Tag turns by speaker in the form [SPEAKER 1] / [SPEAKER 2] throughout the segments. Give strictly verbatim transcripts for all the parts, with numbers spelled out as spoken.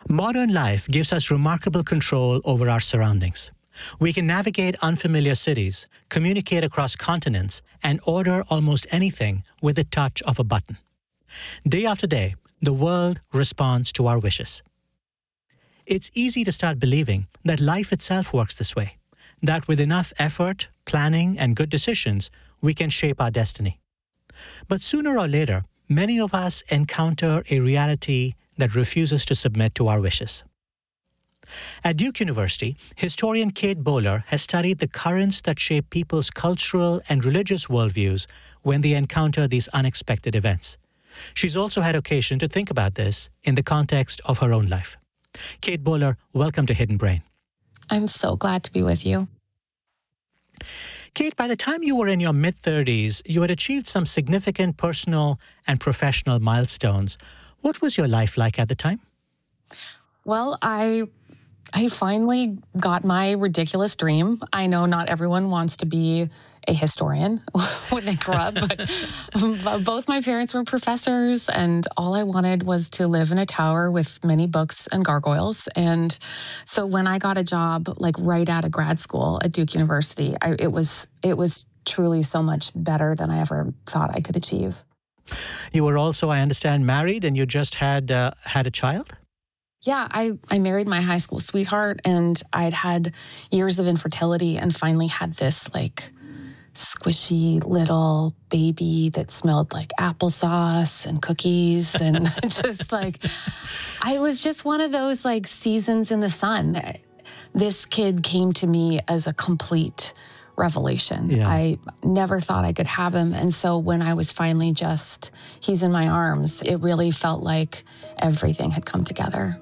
[SPEAKER 1] Modern life gives us remarkable control over our surroundings. We can navigate unfamiliar cities, communicate across continents, and order almost anything with the touch of a button. Day after day, the world responds to our wishes. It's easy to start believing that life itself works this way, that with enough effort, planning, and good decisions, we can shape our destiny. But sooner or later, many of us encounter a reality that refuses to submit to our wishes. At Duke University, historian Kate Bowler has studied the currents that shape people's cultural and religious worldviews when they encounter these unexpected events. She's also had occasion to think about this in the context of her own life. Kate Bowler, welcome to Hidden Brain.
[SPEAKER 2] I'm so glad to be with you.
[SPEAKER 1] Kate, by the time you were in your mid-thirties, you had achieved some significant personal and professional milestones. What was your life like at the time?
[SPEAKER 2] Well, I I finally got my ridiculous dream. I know not everyone wants to be a historian when they grow up, but both my parents were professors, and all I wanted was to live in a tower with many books and gargoyles. And so when I got a job, like right out of grad school at Duke University, I, it was it was truly so much better than I ever thought I could achieve.
[SPEAKER 1] You were also, I understand, married, and you just had uh, had a child?
[SPEAKER 2] Yeah, I, I married my high school sweetheart, and I'd had years of infertility and finally had this like squishy little baby that smelled like applesauce and cookies and just like, I was just one of those like seasons in the sun. This kid came to me as a complete revelation. Yeah. I never thought I could have him. And so when I was finally just, he's in my arms, it really felt like everything had come together.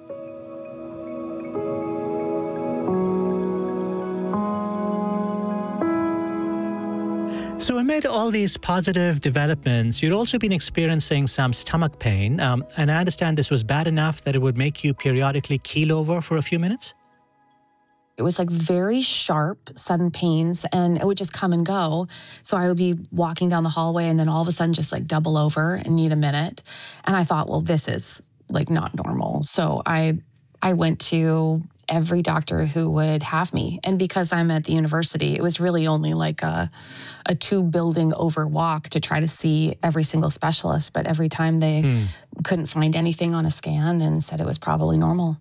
[SPEAKER 1] So amid all these positive developments, you'd also been experiencing some stomach pain. Um, and I understand this was bad enough that it would make you periodically keel over for a few minutes?
[SPEAKER 2] It was like very sharp, sudden pains, and it would just come and go. So I would be walking down the hallway and then all of a sudden just like double over and need a minute. And I thought, well, this is like not normal. So I I went to every doctor who would have me. And because I'm at the university, it was really only like a, a two building over walk to try to see every single specialist. But every time they hmm. couldn't find anything on a scan and said it was probably normal.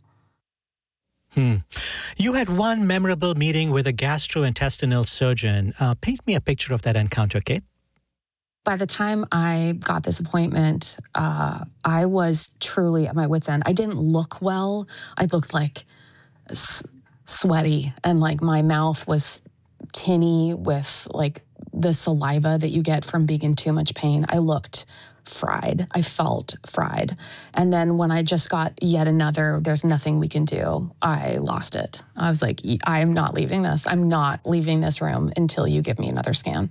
[SPEAKER 1] Hmm. You had one memorable meeting with a gastrointestinal surgeon. Uh, paint me a picture of that encounter, Kate.
[SPEAKER 2] By the time I got this appointment, uh, I was truly at my wit's end. I didn't look well. I looked like s- sweaty, and like my mouth was tinny with like the saliva that you get from being in too much pain. I looked fried. I felt fried. And then when I just got yet another, there's nothing we can do, I lost it. I was like, I'm not leaving this. I'm not leaving this room until you give me another scan.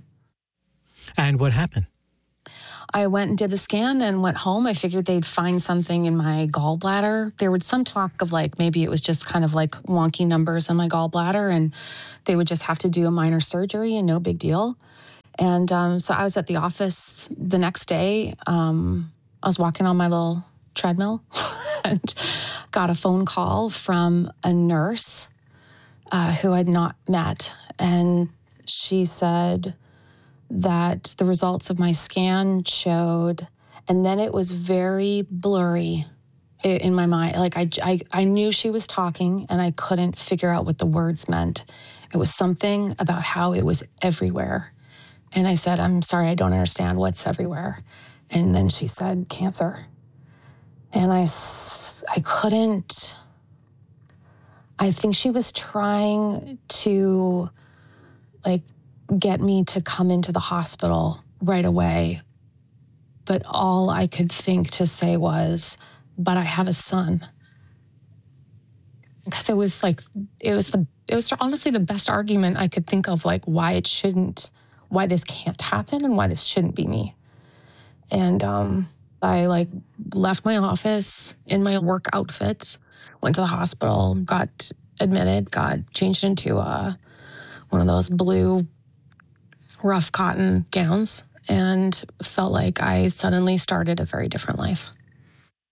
[SPEAKER 1] And what happened?
[SPEAKER 2] I went and did the scan and went home. I figured they'd find something in my gallbladder. There was some talk of like, maybe it was just kind of like wonky numbers in my gallbladder, and they would just have to do a minor surgery and no big deal. And um, so I was at the office the next day. Um, I was walking on my little treadmill and got a phone call from a nurse uh, who I'd not met. And she said that the results of my scan showed, and then it was very blurry in my mind. Like I, I, I knew she was talking and I couldn't figure out what the words meant. It was something about how it was everywhere. And I said, I'm sorry, I don't understand what's everywhere. And then she said, cancer. And I, I couldn't, I think she was trying to like get me to come into the hospital right away. But all I could think to say was, but I have a son. Because it was like, it was the, it was honestly the best argument I could think of, like why it shouldn't, why this can't happen and why this shouldn't be me. And um, I like left my office in my work outfit, went to the hospital, got admitted, got changed into uh, one of those blue rough cotton gowns, and felt like I suddenly started a very different life.